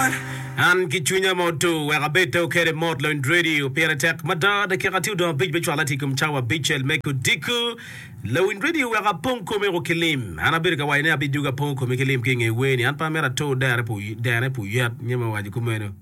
An kichunya moto wega beto kere mot lo radio pera tek mada de keratiu do big bichwala tikum chawa bichel meko diku lo radio wega ponko mero kilim ana berga waine abiduga ponko me kilim kinge weni an pa mera to dare pu yat nyema waji kumeno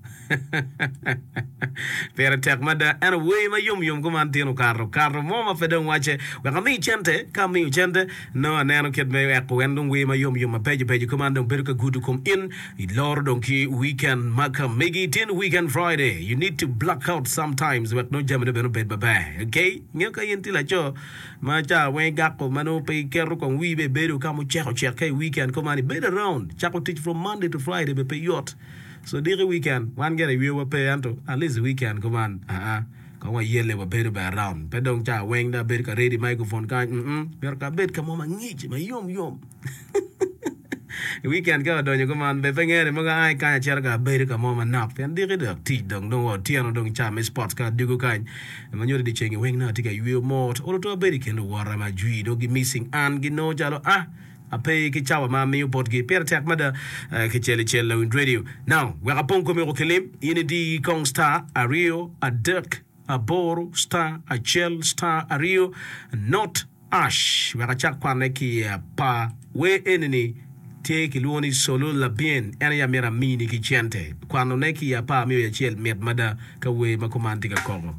pera tek mada ana we ma yum kuman tino carro moma fedon wache wega mi chente kami chente no anano ket me wek wendon we ma yum ma peje kumando berga gudu kum in lord donki weekend maka megi tin weekend Friday you need to block out sometimes wek no jamado beno bed baba okay nyoka yenti la cho ma cha we gakko mano pe kero kon wi be bedo kamu check kai weekend come on bed around chako teach from Monday to Friday be pay yacht so dire weekend one get a we pay anto at least weekend come on come on yele we bedo be around pe dong cha weng da bed ka ready microphone kan ber ka bed ka mo ma ngiji ma yom weekend ka do ko man be pengere mo ga ai ka cher ga be ka mo man nap en dire de ti dong no tiano dong cha me sports ka digo kan mo nyori di chengi weng na ti ka yu mot o to be ken wara ma jui do gi missing an gi no jalo ape ki chawa ma mi pot gi per tek mada ki chele in radio now we ga pon ko me ko kelim ini di kong star a rio a dirk a boro star a chel star a rio not ash we ga chak kwane ki pa we enini te ki luoni solo la bien ena ya mera mini ki chente kwano neki ya pa mi ya chel met mada ka we makomanti ka kongo